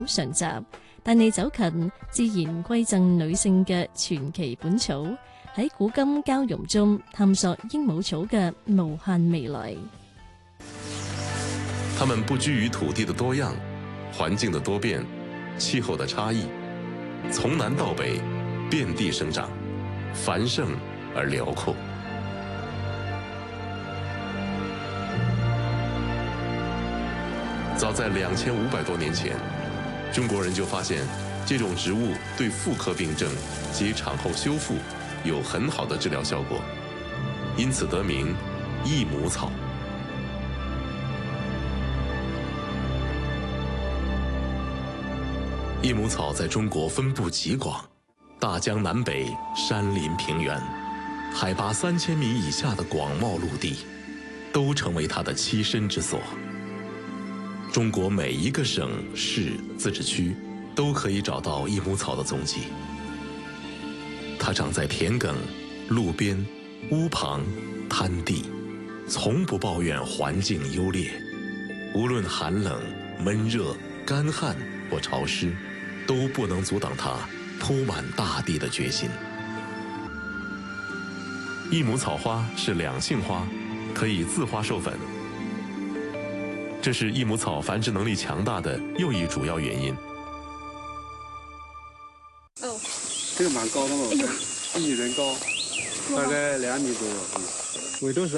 常雜，但你走近自然歸贈女性嘅傳奇本草，喺古今交融中探索鸚鵡草嘅無限未來。 它們不拘於土地的多樣、環境的多變、氣候的差異，從南到北遍地生長，繁盛而遼闊。早在2500多年前，中國人就發現這種植物對婦科病症及產後修復有很好的治療效果，因此得名益母草。益母草在中國分布極廣，大江南北、山林平原、海拔3000米以下的廣袤陸地，都成為它的棲身之所。中國每一個省市自治區都可以找到益母草的蹤跡。它長在田埂、路邊、屋旁、灘地，從不抱怨環境優劣。無論寒冷、悶熱、乾旱或潮濕，都不能阻擋它鋪滿大地的決心。益母草花是兩性花，可以自花授粉。這是益母草繁殖能力強大的又一主要原因。 哦，這個蠻高的嘛，1人高，大概2米多。緯度是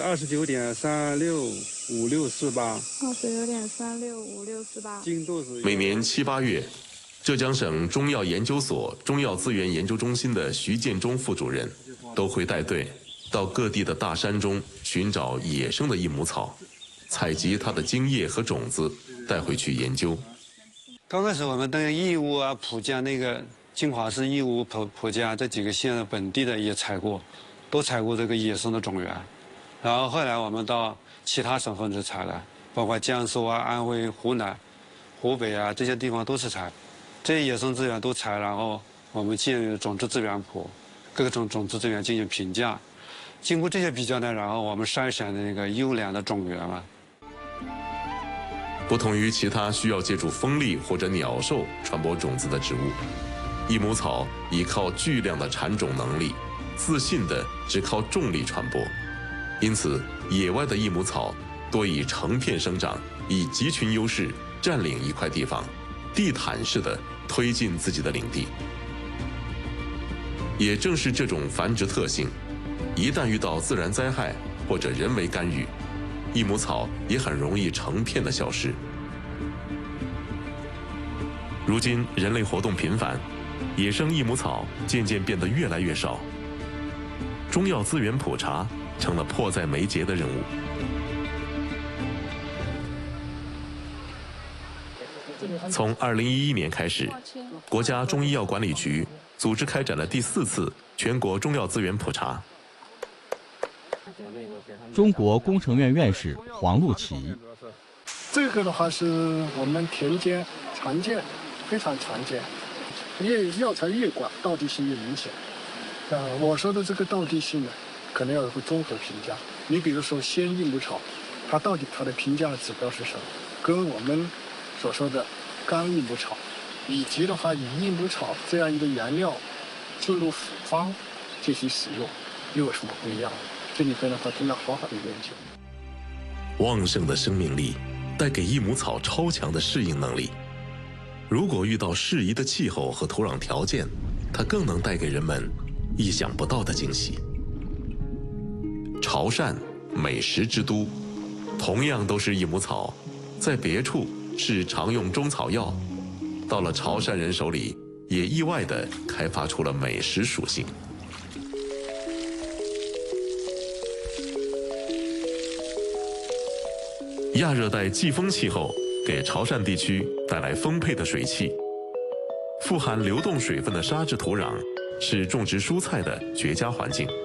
29.365648。29.365648。經度是。 每年7、8月，浙江省中藥研究所中藥資源研究中心的徐建中副主任都會帶隊到各地的大山中尋找野生的益母草，採集它的莖葉和種子，帶回去研究。 剛開始我們登義烏啊、蒲江那個金華市義烏、蒲江這幾個縣的本地的也採過，都採過這個野生的種源。然後後來我們到其他省份去採了，包括江蘇啊、安徽、湖南、湖北啊這些地方都是採，這些野生資源都採，然後我們建種子資源譜，各種種子資源進行評價。經過這些比較呢，然後我們篩選那個優良的種源嘛。 不同於其他需要借助風力或者鳥獸傳播種子的植物，益母草依靠巨量的產種能力，自信地只靠重力傳播。因此，野外的益母草多以成片生長，以集群優勢佔領一塊地方，地毯式地推進自己的領地。也正是這種繁殖特性，一旦遇到自然災害或者人為干預，益母草也很容易成片的消失。如今人類活動頻繁，野生益母草漸漸變得越來越少，中藥資源普查成了迫在眉睫的任務。從2011年開始，國家中醫藥管理局組織開展了第4次全國中藥資源普查。 中國工程院院士黃陸奇， 這個的話是我們田間常見，非常常見，藥材越廣，道地性越明顯。我說的這個道地性呢，可能要有個綜合評價。你比如說鮮益母草，它到底它的評價指標是什麼？跟我們所說的乾益母草，以及的話以益母草這樣一個原料進入複方進行使用，又有什麼不一樣？這裡邊的話真的好好的研究。 旺盛的生命力帶給益母草超強的適應能力。如果遇到適宜的氣候和土壤條件，它更能帶給人們意想不到的驚喜。潮汕，美食之都，同樣都是益母草，在別處是常用中草藥，到了潮汕人手裡，也意外地開發出了美食屬性。亞熱帶季風氣候給潮汕地區帶來豐沛的水汽，富含流動水分的沙質土壤是種植蔬菜的絕佳環境。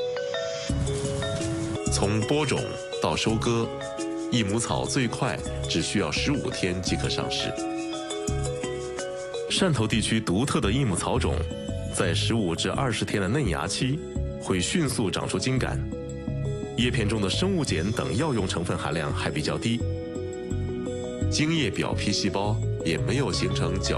從播種到收割，益母草最快只需要15天即可上市。汕頭地區獨特的益母草種，在15至20天的嫩芽期會迅速長出莖桿。葉片中的生物鹼等藥用成分含量還比較低，莖葉表皮細胞也没有形成较